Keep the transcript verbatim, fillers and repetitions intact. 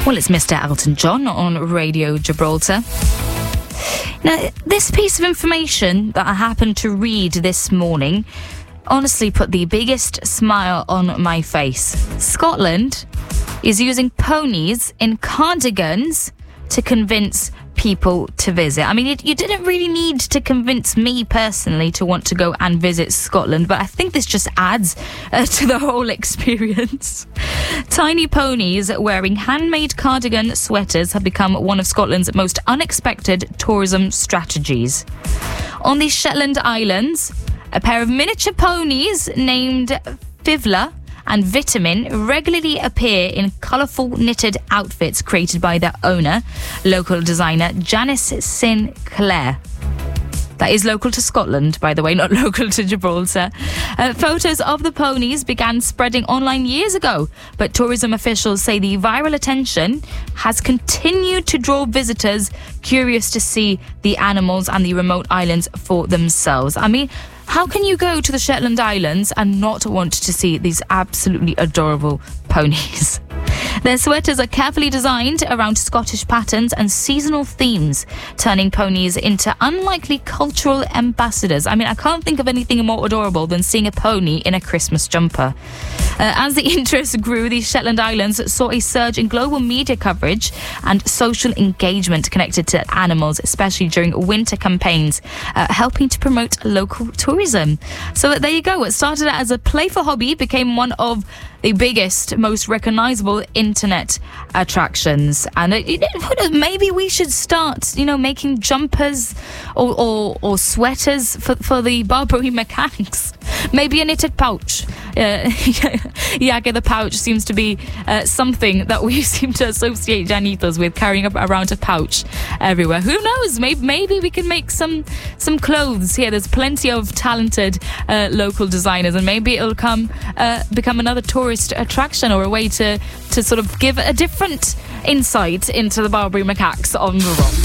Well, it's Mister Elton John on Radio Gibraltar. Now, this piece of information that I happened to read this morning honestly put the biggest smile on my face. Scotland is using ponies in cardigans to convince people to visit. I mean, you, you didn't really need to convince me personally to want to go and visit Scotland, but I think this just adds uh, to the whole experience. Tiny ponies wearing handmade cardigan sweaters have become one of Scotland's most unexpected tourism strategies. On the Shetland Islands, a pair of miniature ponies named Fivla and Vitamin regularly appear in colourful knitted outfits created by their owner, local designer Janice Sinclair. That is local to Scotland, by the way, not local to Gibraltar. Uh, photos of the ponies began spreading online years ago, but tourism officials say the viral attention has continued to draw visitors curious to see the animals and the remote islands for themselves. I mean, how can you go to the Shetland Islands and not want to see these absolutely adorable ponies? Their sweaters are carefully designed around Scottish patterns and seasonal themes, turning ponies into unlikely cultural ambassadors. I mean, I can't think of anything more adorable than seeing a pony in a Christmas jumper. Uh, as the interest grew, the Shetland Islands saw a surge in global media coverage and social engagement connected to animals, especially during winter campaigns, uh, helping to promote local tourism. So there you go. It started out as a playful hobby, became one of the biggest, most recognisable internet attractions. And it, it, maybe we should start, you know, making jumpers or, or, or sweaters for, for the Barbary macaques. Maybe a knitted pouch. Uh, Yaga the pouch seems to be uh, something that we seem to associate Janitos with, carrying around a pouch everywhere. Who knows? Maybe, maybe we can make some some clothes here. There's plenty of talented uh, local designers, and maybe it'll come uh, become another tourist attraction or a way to, to sort of give a different insight into the Barbary macaques on the rock.